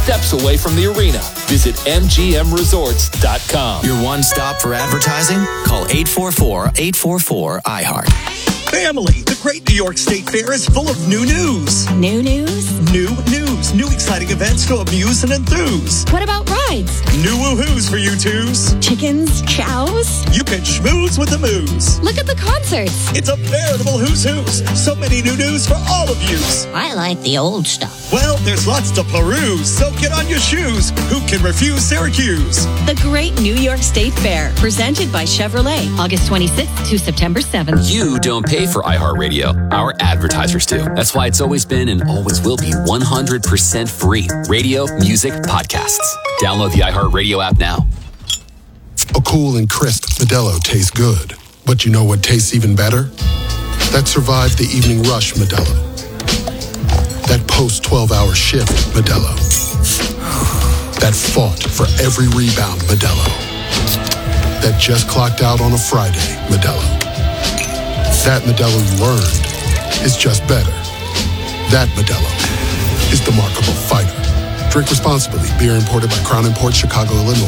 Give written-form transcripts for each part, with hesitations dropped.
steps away from the arena. Visit MGMResorts.com. Your one stop for advertising? Call 844-844-iHeart. Family, the Great New York State Fair is full of new news. New news? New news. New exciting events to amuse and enthuse. What about rides? New woohoos for you twos. Chickens, chows? You can schmooze with the moose. Look at the concerts. It's a veritable who's who's. So many new news for all of yous. I like the old stuff. Well, there's lots to peruse, so get on your shoes. Who can refuse Syracuse? The Great New York State Fair, presented by Chevrolet, August 26th to September 7th. You don't pay for iHeartRadio. Our advertisers do. That's why it's always been and always will be 100% free. Radio, music, podcasts. Download the iHeartRadio app now. A cool and crisp Modelo tastes good. But you know what tastes even better? That survived the evening rush Modelo. That post-12-hour shift Modelo. That fought for every rebound Modelo. That just clocked out on a Friday Modelo. That Modelo you earned is just better. That Modelo is the Remarkable Fighter. Drink responsibly. Beer imported by Crown Imports, Chicago, Illinois.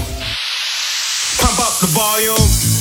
Pump up the volume.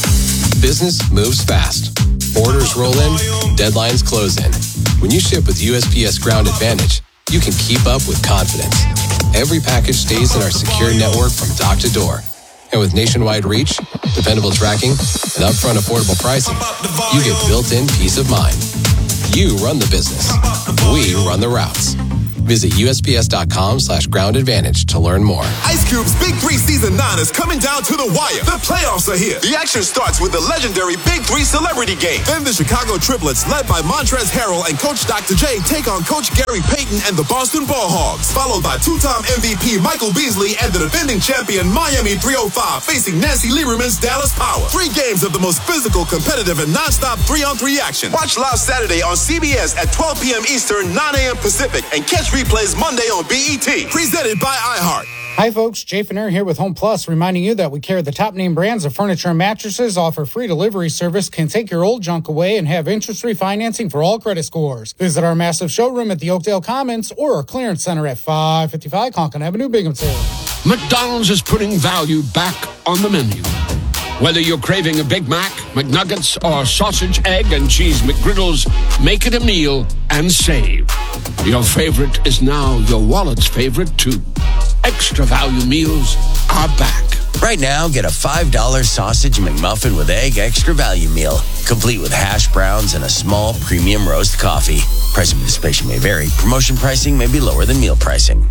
Business moves fast. Orders roll in, deadlines close in. When you ship with USPS Ground Advantage, you can keep up with confidence. Every package stays in our secure network from dock to door. And with nationwide reach, dependable tracking, and upfront affordable pricing, you get built-in peace of mind. You run the business. We run the routes. Visit USPS.com/Ground Advantage to learn more. Ice Cube's Big 3 Season 9 is coming down to the wire. The playoffs are here. The action starts with the legendary Big 3 Celebrity Game. Then the Chicago Triplets, led by Montrezl Harrell and Coach Dr. J, take on Coach Gary Payton and the Boston Ball Hogs, followed by two-time MVP Michael Beasley and the defending champion Miami 305 facing Nancy Lieberman's Dallas Power. 3 games of the most physical, competitive, and nonstop 3-on-3 action. Watch live Saturday on CBS at 12 p.m. Eastern, 9 a.m. Pacific, and catch replays Monday on BET. Presented by iHeart. Hi, folks. Jay Finner here with Home Plus, reminding you that we carry the top name brands of furniture and mattresses, offer free delivery service, can take your old junk away, and have interest-free financing for all credit scores. Visit our massive showroom at the Oakdale Commons or our clearance center at 555 Conklin Avenue, Binghamton. McDonald's is putting value back on the menu. Whether you're craving a Big Mac, McNuggets, or sausage, egg, and cheese McGriddles, make it a meal and save. Your favorite is now your wallet's favorite, too. Extra value meals are back. Right now, get a $5 sausage McMuffin with egg extra value meal, complete with hash browns and a small premium roast coffee. Price of participation may vary. Promotion pricing may be lower than meal pricing.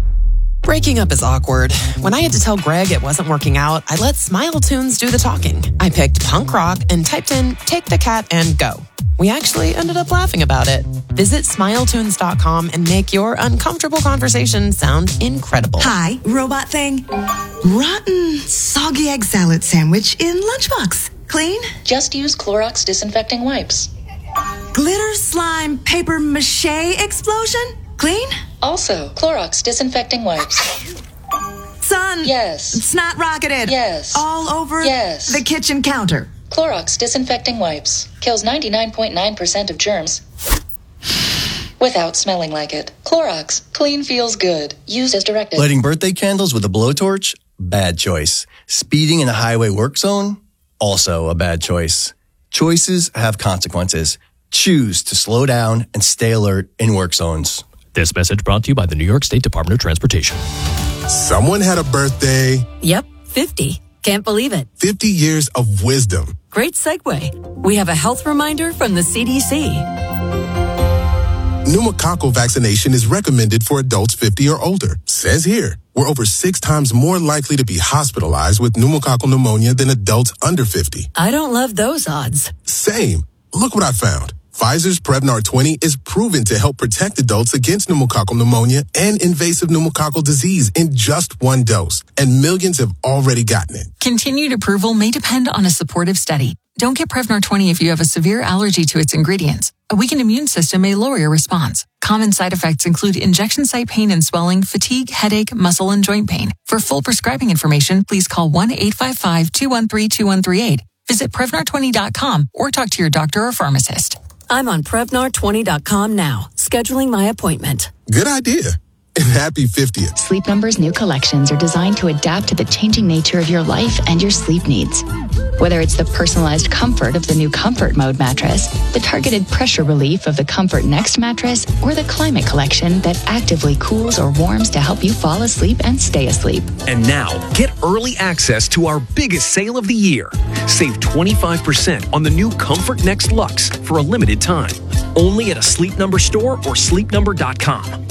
Breaking up is awkward. When I had to tell Greg it wasn't working out, I let Smile Tunes do the talking. I picked punk rock and typed in Take the Cat and Go. We actually ended up laughing about it. Visit SmileTunes.com and make your uncomfortable conversation sound incredible. Hi, robot thing. Rotten, soggy egg salad sandwich in lunchbox. Clean? Just use Clorox disinfecting wipes. Glitter slime paper mache explosion? Clean? Also, Clorox disinfecting wipes. Son. Yes. Snot rocketed. Yes. All over yes. the kitchen counter. Clorox disinfecting wipes. Kills 99.9% of germs without smelling like it. Clorox. Clean feels good. Used as directed. Lighting birthday candles with a blowtorch? Bad choice. Speeding in a highway work zone? Also a bad choice. Choices have consequences. Choose to slow down and stay alert in work zones. This message brought to you by the New York State Department of Transportation. Someone had a birthday. Yep, 50. Can't believe it. 50 years of wisdom. Great segue. We have a health reminder from the CDC. Pneumococcal vaccination is recommended for adults 50 or older. Says here, we're over 6 times more likely to be hospitalized with pneumococcal pneumonia than adults under 50. I don't love those odds. Same. Look what I found. Pfizer's Prevnar 20 is proven to help protect adults against pneumococcal pneumonia and invasive pneumococcal disease in just 1 dose, and millions have already gotten it. Continued approval may depend on a supportive study. Don't get Prevnar 20 if you have a severe allergy to its ingredients. A weakened immune system may lower your response. Common side effects include injection site pain and swelling, fatigue, headache, muscle, and joint pain. For full prescribing information, please call 1-855-213-2138. Visit Prevnar20.com or talk to your doctor or pharmacist. I'm on Prevnar20.com now, scheduling my appointment. Good idea. and happy 50th. Sleep Number's new collections are designed to adapt to the changing nature of your life and your sleep needs. Whether it's the personalized comfort of the new Comfort Mode mattress, the targeted pressure relief of the Comfort Next mattress, or the Climate Collection that actively cools or warms to help you fall asleep and stay asleep. And now, get early access to our biggest sale of the year. Save 25% on the new Comfort Next Luxe for a limited time. Only at a Sleep Number store or sleepnumber.com.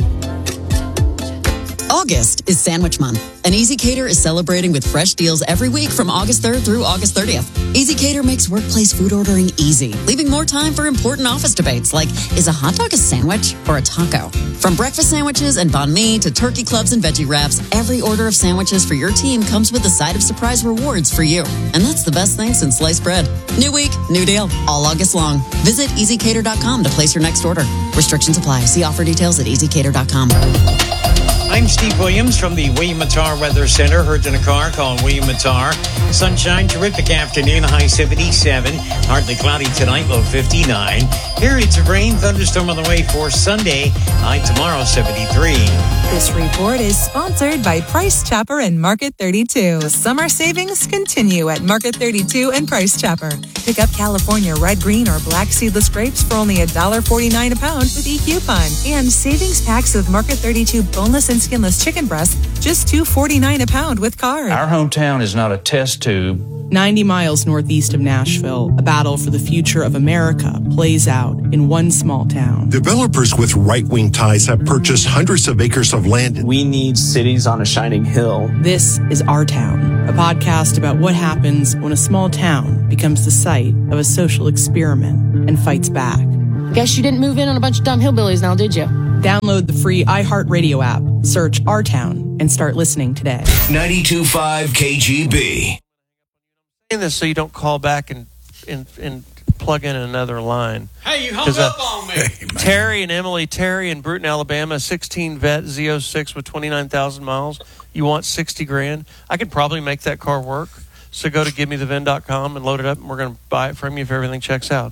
August is Sandwich Month, and Easy Cater is celebrating with fresh deals every week from August 3rd through August 30th. Easy Cater makes workplace food ordering easy, leaving more time for important office debates like, is a hot dog a sandwich or a taco? From breakfast sandwiches and banh mi to turkey clubs and veggie wraps, every order of sandwiches for your team comes with a side of surprise rewards for you. And that's the best thing since sliced bread. New week, new deal, all August long. Visit easycater.com to place your next order. Restrictions apply. See offer details at easycater.com. I'm Steve Williams from the William Mattar Weather Center. Heard in a car called William Mattar. Sunshine, terrific afternoon, high 77. Partly cloudy tonight, low 59. Periods of rain, thunderstorm on the way for Sunday. High tomorrow, 73. This report is sponsored by Price Chopper and Market 32. Summer savings continue at Market 32 and Price Chopper. Pick up California red, green, or black seedless grapes for only $1.49 a pound with e-coupon. And savings packs of Market 32 boneless and skinless chicken breasts, just $2.49 a pound with card. Our hometown is not a test tube. 90 miles northeast of Nashville, a battle for the future of America plays out in one small town. Developers with right-wing ties have purchased hundreds of acres of land. We need cities on a shining hill. This is Our Town, a podcast about what happens when a small town becomes the site of a social experiment and fights back. Guess you didn't move in on a bunch of dumb hillbillies now, did you? Download the free iHeartRadio app, search Our Town, and start listening today. 92.5 KGB. This so you don't call back and plug in another line. Hey, you hung up on me. Terry in Bruton, Alabama, 16 vet Z06 with 29,000 miles. You want $60,000? I could probably make that car work. So go to GiveMeTheVin.com and load it up, and we're going to buy it from you if everything checks out.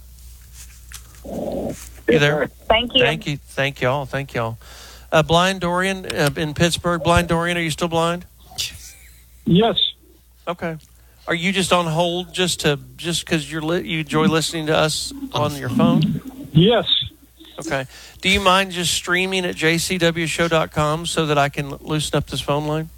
You there? Thank you. Thank y'all. Blind Dorian in Pittsburgh. Blind Dorian, are you still blind? Yes. Okay. Are you just on hold just because you enjoy listening to us on your phone? Yes. Okay. Do you mind just streaming at jcwshow.com so that I can loosen up this phone line?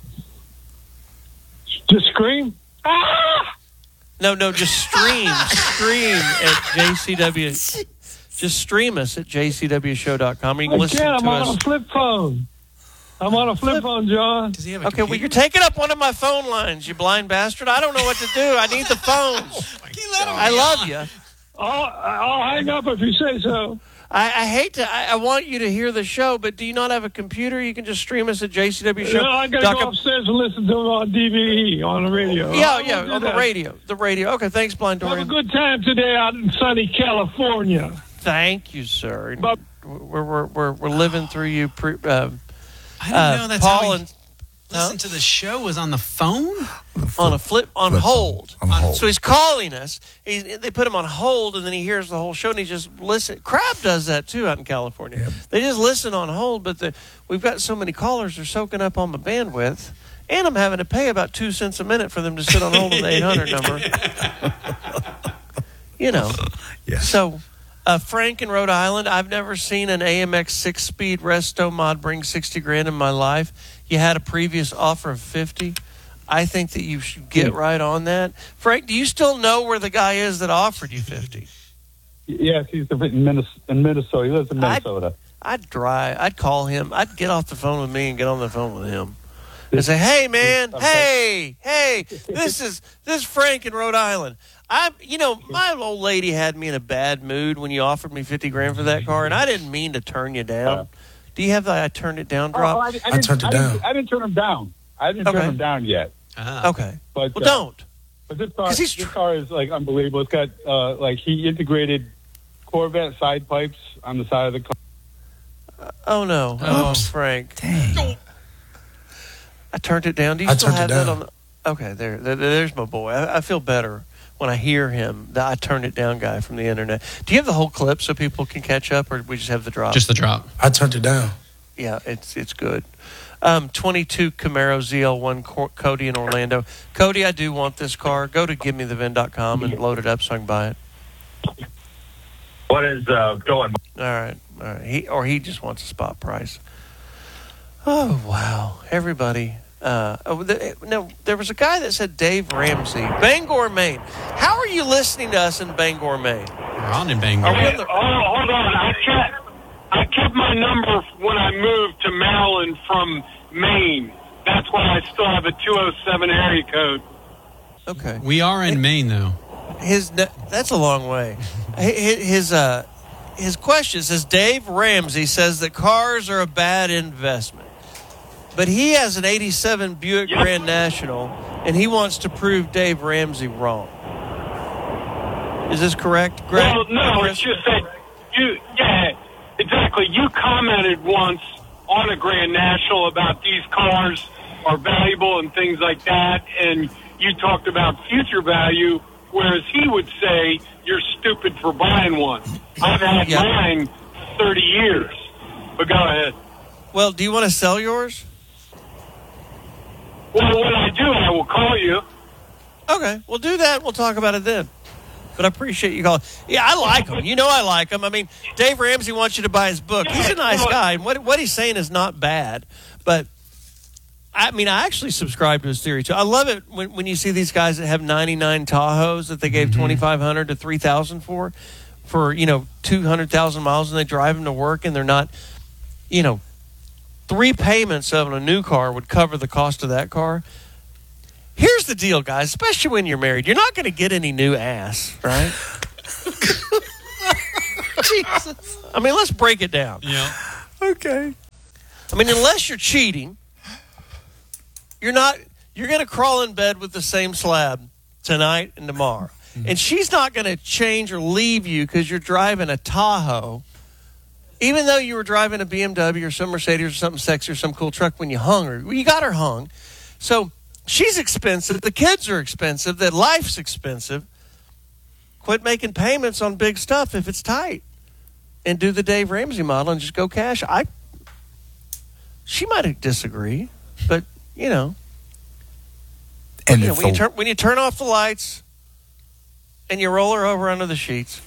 Just scream? Ah! No, just stream. Stream at JCW. Just stream us at jcwshow.com. You can listen to us. I'm on a flip phone. John. Okay, well, you're taking up one of my phone lines, you blind bastard. I don't know what to do. I need the phones. I love you. I'll hang up if you say so. I hate to. I want you to hear the show, but do you not have a computer? You can just stream us at JCW Show. No, I got to go upstairs and listen to it on DVD, on the radio. Yeah, on the radio. The radio. Okay, thanks, Blind Dorian. Have a good time today out in sunny California. Thank you, sir. We're living through you. I didn't know that's Paul how he listened to the show was on the phone? On hold. So he's calling us. They put him on hold, and then he hears the whole show, and he just listens. Crab does that, too, out in California. Yep. They just listen on hold, but we've got so many callers, they're soaking up on the bandwidth, and I'm having to pay about 2 cents a minute for them to sit on hold with the 800 number. Yeah. So... Frank in Rhode Island, I've never seen an AMX 6-speed resto mod bring $60,000 in my life. You had a previous offer of $50,000. I think that you should get right on that. Frank, do you still know where the guy is that offered you $50,000? Yes, he's in Minnesota. He lives in Minnesota. I'd call him. I'd get off the phone with me and get on the phone with him. And say, hey, man, hey, this is Frank in Rhode Island. My old lady had me in a bad mood when you offered me $50,000 for that car, and I didn't mean to turn you down. Do you have the I turned it down drop? I turned it down. I didn't turn him down. I didn't turn him down yet. Okay. But, don't. But this car is like unbelievable. It's got he integrated Corvette side pipes on the side of the car. Oh no! Oh, Frank. Dang. I turned it down. Do you still have that on? Okay, there's my boy. I feel better when I hear him, the I turned it down guy from the internet. Do you have the whole clip so people can catch up, or we just have the drop? Just the drop. I turned it down. Yeah, it's good. 22 Camaro ZL1 Cody in Orlando. Cody, I do want this car. Go to givemethevin.com and load it up so I can buy it. What is going? All right. He just wants a spot price. Oh wow, everybody. There was a guy that said Dave Ramsey, Bangor, Maine. How are you listening to us in Bangor, Maine? We're on in Bangor. Hold on. I kept my number when I moved to Maryland from Maine. That's why I still have a 207 area code. Okay. We are in Maine, though. That's a long way. His question says, Dave Ramsey says that cars are a bad investment. But he has an 87 Buick Grand National, and he wants to prove Dave Ramsey wrong. Is this correct, Greg? Well, no, it's just that exactly. You commented once on a Grand National about these cars are valuable and things like that, and you talked about future value, whereas he would say you're stupid for buying one. I've had mine 30 years, but go ahead. Well, do you want to sell yours? Well, when I do, I will call you. Okay, we'll do that. We'll talk about it then. But I appreciate you calling. Yeah, I like him. You know I like him. I mean, Dave Ramsey wants you to buy his book. He's a nice guy, and what he's saying is not bad. But, I mean, I actually subscribe to his theory, too. I love it when you see these guys that have 99 Tahoes that they gave $2,500 to $3,000 for 200,000 miles, and they drive them to work, and they're not, 3 payments of a new car would cover the cost of that car. Here's the deal, guys, especially when you're married. You're not going to get any new ass, right? Jesus. I mean, let's break it down. Yeah. Okay. I mean, unless you're cheating, you're going to crawl in bed with the same slab tonight and tomorrow. And she's not going to change or leave you because you're driving a Tahoe, even though you were driving a BMW or some Mercedes or something sexy or some cool truck when you hung her. You got her hung. So she's expensive. The kids are expensive. That life's expensive. Quit making payments on big stuff if it's tight. And do the Dave Ramsey model and just go cash. She might disagree, but, And when you turn off the lights and you roll her over under the sheets,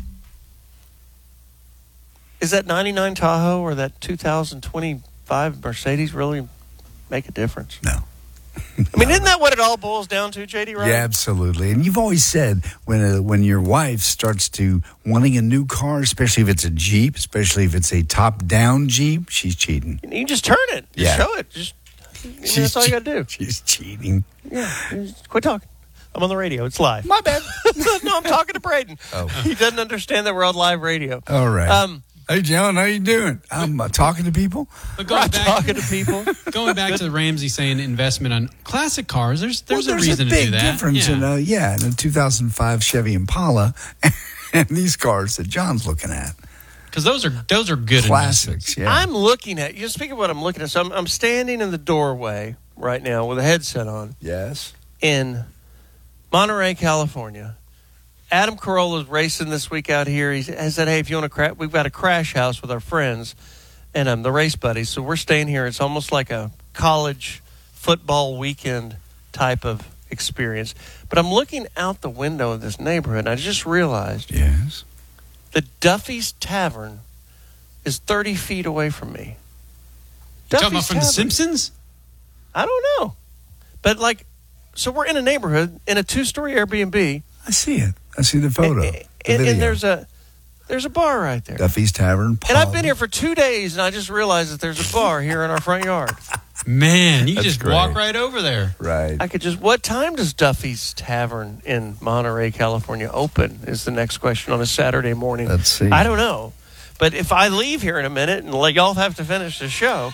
is that 99 Tahoe or that 2025 Mercedes really make a difference? No. I mean, isn't that what it all boils down to, JD? Right? Yeah, absolutely. And you've always said when your wife starts to wanting a new car, especially if it's a Jeep, especially if it's a top-down Jeep, she's cheating. You just turn it. Just show it. That's all you got to do. She's cheating. Yeah. Quit talking. I'm on the radio. It's live. My bad. No, I'm talking to Braden. Oh. He doesn't understand that we're on live radio. All right. Hey, John, how you doing? I'm talking to people. But talking to people. Going back to the Ramsey saying investment on classic cars, there's a reason to do that. There's a big difference in a 2005 Chevy Impala and these cars that John's looking at. Because those are good classics. Yeah. I'm looking at you. Speaking of what I'm looking at, so I'm standing in the doorway right now with a headset on. Yes. In Monterey, California. Adam Carolla's racing this week out here. He said, hey, if you want to we've got a crash house with our friends and the race buddies. So we're staying here. It's almost like a college football weekend type of experience. But I'm looking out the window of this neighborhood, and I just realized the Duffy's Tavern is 30 feet away from me. Talking about from The Simpsons? I don't know. But, so we're in a neighborhood in a 2-story Airbnb. I see it. I see the photo. And there's a bar right there. Duffy's Tavern Pub. And I've been here for 2 days, and I just realized that there's a bar here in our front yard. Man, you can just walk right over there. Right. I could just. What time does Duffy's Tavern in Monterey, California open? Is the next question on a Saturday morning. Let's see. I don't know. But if I leave here in a minute and y'all have to finish the show,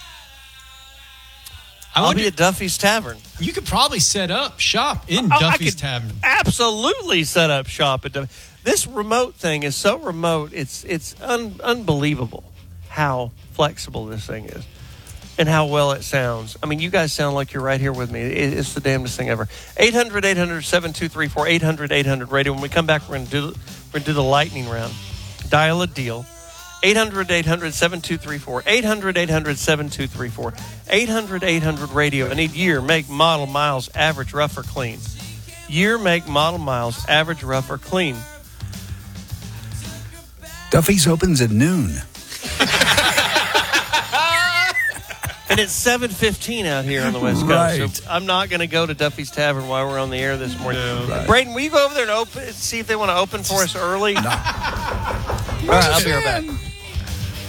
I'll be at Duffy's Tavern. You could probably set up shop in Duffy's Tavern. Absolutely set up shop at Duffy. This remote thing is so remote, it's unbelievable how flexible this thing is and how well it sounds. I mean, you guys sound like you're right here with me. It's the damnedest thing ever. 800-800-7234, 800-800-radio. When we come back, we're going to do the lightning round. Dial a deal. 800-800-7234. 800-800-7234. 800-800-RADIO. I need year, make, model, miles, average, rough, or clean. Year, make, model, miles, average, rough, or clean. Duffy's opens at noon. And it's 7:15 out here on the West Coast. Right. So I'm not going to go to Duffy's Tavern while we're on the air this morning. No, right. Braden, will you go over there and see if they want to open for us early? No. All right, I'll be right back.